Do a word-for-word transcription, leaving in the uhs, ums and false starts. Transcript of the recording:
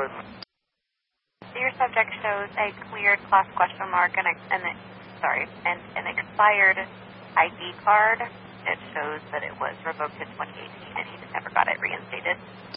was. So your subject shows a cleared class question mark and, a, and a, sorry, and an expired I D card. It shows that it was revoked in twenty eighteen and he just never got it reinstated.